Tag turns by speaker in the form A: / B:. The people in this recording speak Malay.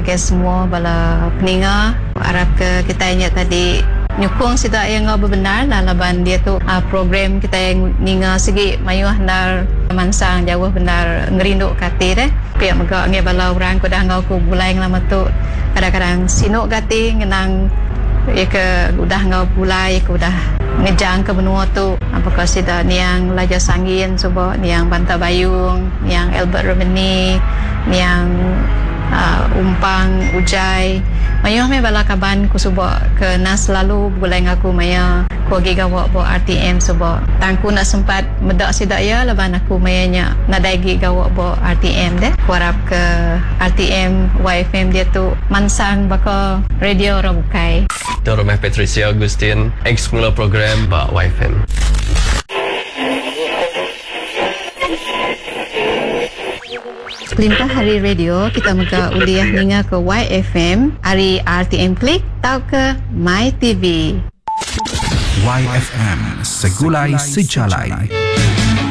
A: ke semua bala peninga. Harap ke kita ingat tadi nyukung sida yang benar lah laban dia tu program kita yang ninga segi mayuh nar mansang jauh benar ngerinduk kati deh pihak megak nge bala orang ko dah ngau ku bulai lama tu kadang-kadang sinuk kati ngenang ya ke udah ngau bulai ku udah ngejang ke benua tu apakah sida niang Laja Sangin subo niang Banta Bayung niang Albert Romani niang Umpang Ujai mayuh me bala kaban ku subo ke nas selalu bulai ngaku maya ku gigawa bo RTM subo tangku nak sempat medak sidak ya laban aku mayanya nadai gigawa bo RTM deh ku harap ke RTM YFM dia tu mansang baka radio orang bukai
B: Itu rumah Patricia Agustin ex mula program ba YFM.
A: Pelimpah hari radio kita muka uliah ninga ke YFM hari RTM Klik tau ke My TV
C: YFM Segulai Sejalai.